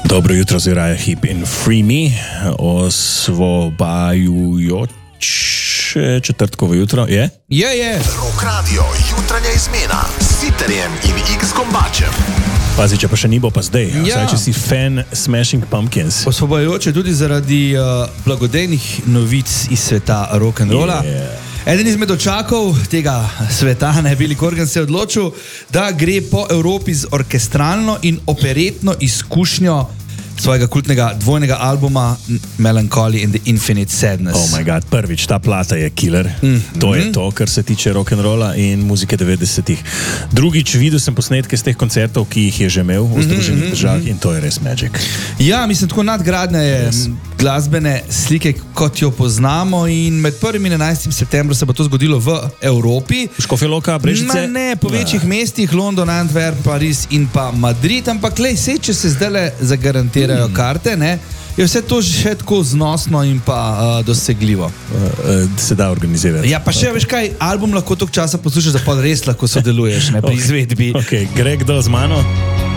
Dobro jutro, Uriah Heep in Free Me, osvobajujoče četrtkovo jutro, je? Je. Rock Radio, jutranja izmena s Sitterjem in X-Kombačem. Pazi, če pa še ni bo pa zdaj, Ja. saj če si fan Smashing Pumpkins. Osvobajajoče tudi zaradi blagodejnih novic iz sveta rock'n'rolla. Eden izmed očakov tega sveta, Billy Corgan, se je odločil, da gre po Evropi z orkestralno in operetno izkušnjo svojega kultnega dvojnega albuma Melancholy and the Infinite Sadness. Oh my god, prvič, ta plata je killer. To je to, kar se tiče rock'n'rolla in muzike 90-ih. Drugič, videl sem posnetke z teh koncertov, ki jih je že imel v Združenih državah in to je res magic. Ja, mislim, tako nadgradnja je glasbene slike, kot jo poznamo, in med 1. in 11. septembrom se bo to zgodilo v Evropi. Škofja Loka, Brežice? Ne, po večjih mestih, London, Antwerp, Pariz in pa Madrid, ampak lej, sej, če se zdaj zagarantirajo karte, ne, je vse to še tako znosno in pa dosegljivo. Se da organizirati. Ja, pa še veš kaj, album lahko toliko časa poslušaš, da pa res lahko sodeluješ, ne, pri izvedbi. Ok, gre kdo z mano?